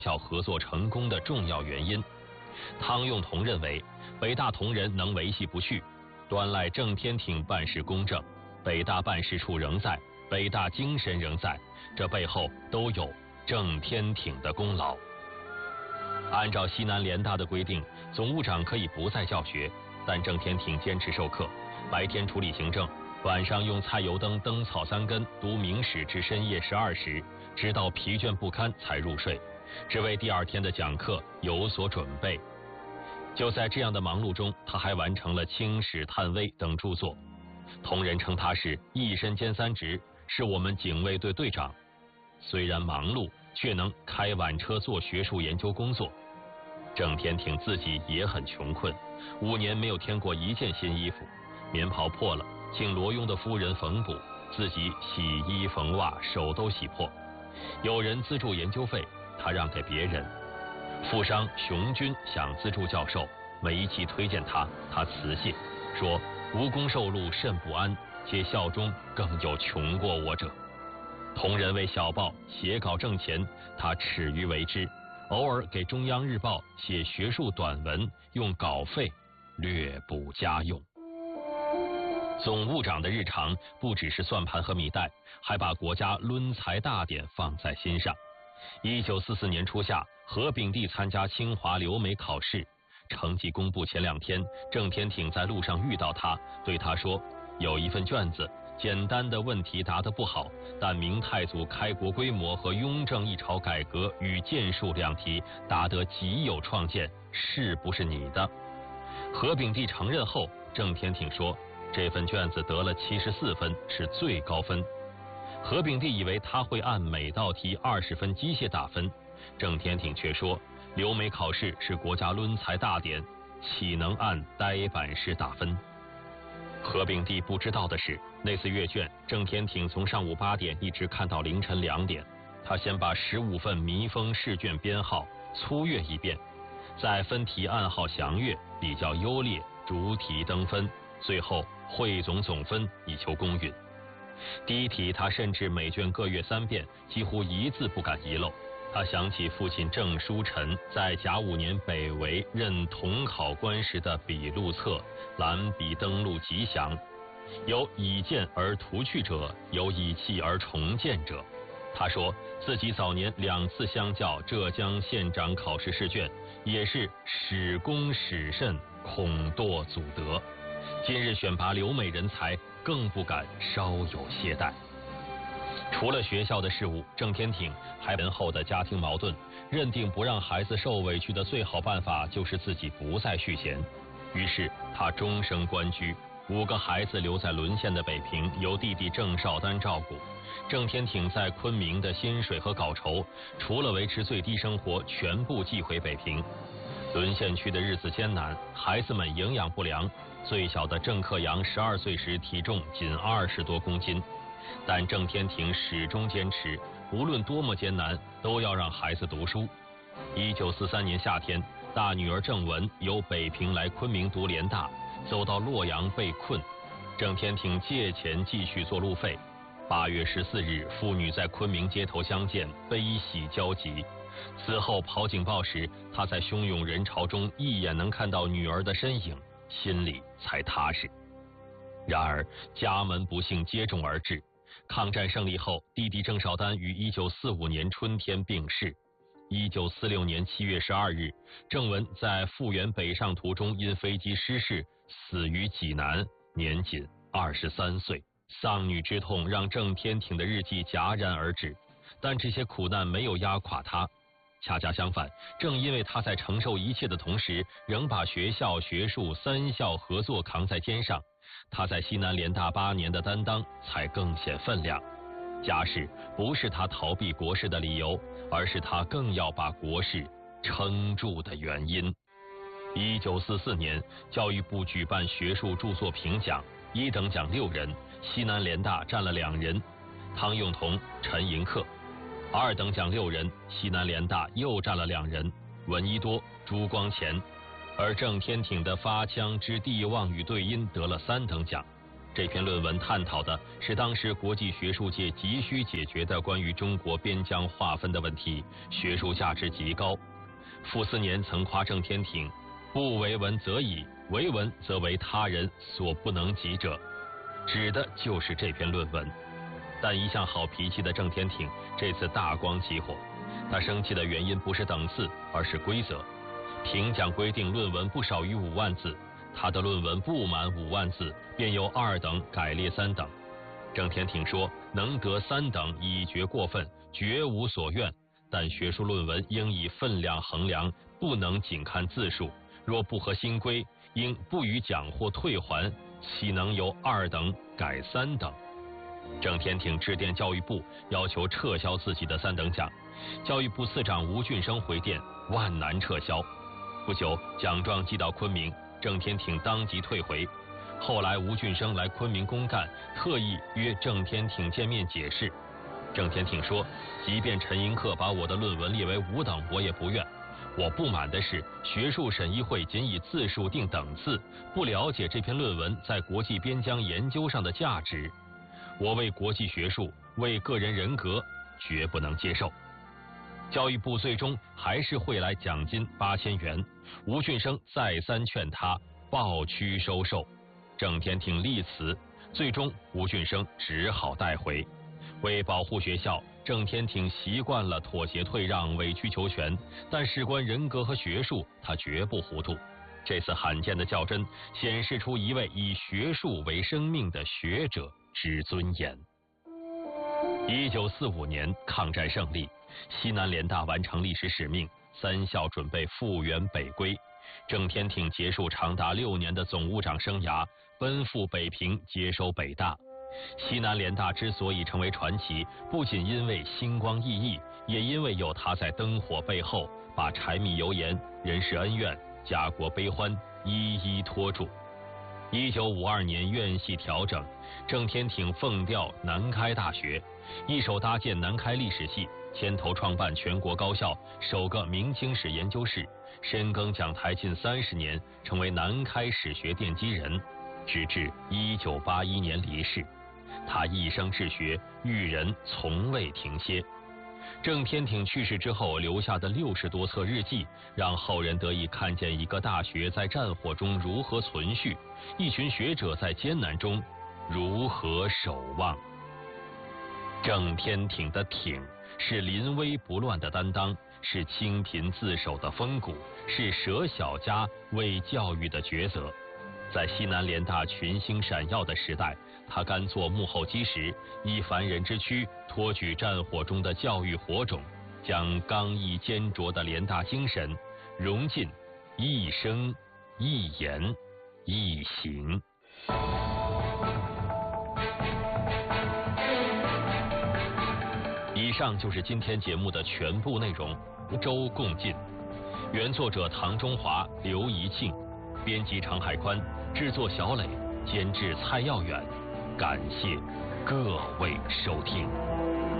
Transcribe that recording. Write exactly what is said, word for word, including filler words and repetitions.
校合作成功的重要原因。汤用彤认为，北大同仁能维系不去，端赖郑天挺办事公正，北大办事处仍在，北大精神仍在，这背后都有郑天挺的功劳。按照西南联大的规定，总务长可以不在教学，但郑天挺坚持授课，白天处理行政，晚上用菜油灯灯草三根读明史至深夜十二时，直到疲倦不堪才入睡，只为第二天的讲课有所准备。就在这样的忙碌中，他还完成了《清史探微》等著作。同仁称他是一身兼三职，是我们警卫队队长。虽然忙碌，却能开晚车做学术研究工作。郑天挺自己也很穷困，五年没有添过一件新衣服，棉袍破了，请罗庸的夫人缝补，自己洗衣缝袜，手都洗破。有人资助研究费，他让给别人。富商熊军想资助教授，每一期推荐他，他辞谢，说无功受禄甚不安，且校中更有穷过我者。同仁为小报写稿挣钱，他耻于为之，偶尔给中央日报写学术短文，用稿费略补家用。总务长的日常不只是算盘和米袋，还把国家抡才大典放在心上。一九四四年初夏，何炳棣参加清华留美考试，成绩公布前两天，郑天挺在路上遇到他，对他说，有一份卷子，简单的问题答得不好，但明太祖开国规模和雍正一朝改革与建树两题答得极有创建，是不是你的？何炳棣承认后，郑天挺说，这份卷子得了七十四分，是最高分。何炳棣以为他会按每道题二十分机械打分，郑天挺却说，留美考试是国家抡才大典，岂能按呆板式打分？何炳棣不知道的是，那次阅卷，郑天挺从上午八点一直看到凌晨两点。他先把十五份密封试卷编号粗阅一遍，再分题暗号详阅，比较优劣，逐题登分，最后汇总总分以求公允。第一题他甚至每卷各阅三遍，几乎一字不敢遗漏。他想起父亲郑书臣在甲午年北围任统考官时的笔录册，蓝笔登录吉祥，有以见而图去者，有以弃而重见者。他说自己早年两次相较浙江县长考试试卷，也是史公史慎，恐堕祖德。今日选拔留美人才，更不敢稍有懈怠。除了学校的事务，郑天挺还人后的家庭矛盾，认定不让孩子受委屈的最好办法就是自己不再续弦。于是他终生官居，五个孩子留在沦陷的北平，由弟弟郑绍丹照顾。郑天挺在昆明的薪水和稿酬，除了维持最低生活，全部寄回北平。沦陷区的日子艰难，孩子们营养不良。最小的郑克阳十二岁时体重仅二十多公斤，但郑天挺始终坚持，无论多么艰难，都要让孩子读书。一九四三年夏天，大女儿郑文由北平来昆明读联大，走到洛阳被困，郑天挺借钱继续做路费。八月十四日，父女在昆明街头相见，悲喜交集。此后跑警报时，他在汹涌人潮中一眼能看到女儿的身影，心里才踏实。然而家门不幸接踵而至，抗战胜利后，弟弟郑绍丹于一九四五年春天病逝。一九四六年七月十二日，郑文在复员北上途中因飞机失事死于济南，年仅二十三岁。丧女之痛让郑天挺的日记戛然而止，但这些苦难没有压垮他。恰恰相反，正因为他在承受一切的同时，仍把学校、学术三校合作扛在肩上，他在西南联大八年的担当才更显分量。家事不是他逃避国事的理由，而是他更要把国事撑住的原因。一九四四年，教育部举办学术著作评奖，一等奖六人，西南联大占了两人，汤用彤、陈寅恪。二等奖六人，西南联大又占了两人，闻一多、朱光潜。而郑天挺的发腔之地望与对音得了三等奖。 这篇论文探讨的是当时国际学术界急需解决的关于中国边疆划分的问题，学术价值极高。傅斯年曾夸郑天挺：“不为文则已，为文则为他人所不能及者”，指的就是这篇论文。但一向好脾气的郑天挺这次大光起火，他生气的原因不是等次，而是规则。评奖规定论文不少于五万字，他的论文不满五万字，便由二等改列三等。郑天挺说：“能得三等已觉过分，绝无所愿。但学术论文应以分量衡量，不能仅看字数。若不合新规，应不予奖或退还，岂能由二等改三等？”郑天挺致电教育部，要求撤销自己的三等奖。教育部次长吴俊升回电，万难撤销。不久，奖状寄到昆明，郑天挺当即退回。后来吴俊升来昆明公干，特意约郑天挺见面解释。郑天挺说：“即便陈寅恪把我的论文列为五等，我也不愿。我不满的是，学术审议会仅以字数定等次，不了解这篇论文在国际边疆研究上的价值。我为国际学术，为个人人格，绝不能接受。”教育部最终还是汇来奖金八千元，吴俊升再三劝他报屈收受，郑天挺力辞，最终吴俊升只好带回。为保护学校，郑天挺习惯了妥协退让、委曲求全，但事关人格和学术，他绝不糊涂。这次罕见的较真，显示出一位以学术为生命的学者之尊严。一九四五年，抗战胜利，西南联大完成历史使命，三校准备复原北归。郑天挺结束长达六年的总务长生涯，奔赴北平接收北大。西南联大之所以成为传奇，不仅因为星光熠熠，也因为有他在灯火背后把柴米油盐、人世恩怨、家国悲欢一一拖住。一九五二年院系调整，郑天挺奉调南开大学，一手搭建南开历史系，牵头创办全国高校首个明清史研究室，深耕讲台近三十年，成为南开史学奠基人，直至一九八一年离世。他一生治学，育人从未停歇。郑天挺去世之后留下的六十多册日记，让后人得以看见一个大学在战火中如何存续，一群学者在艰难中如何守望。郑天挺的挺是临危不乱的担当，是清贫自守的风骨，是舍小家为教育的抉择。在西南联大群星闪耀的时代，他甘做幕后基石，以凡人之躯托举战火中的教育火种，将刚毅坚卓的联大精神融进一生一言一行。以上就是今天节目的全部内容，福州共进。原作者唐中华、刘怡庆，编辑常海宽，制作小磊，监制蔡耀远。感谢各位收听。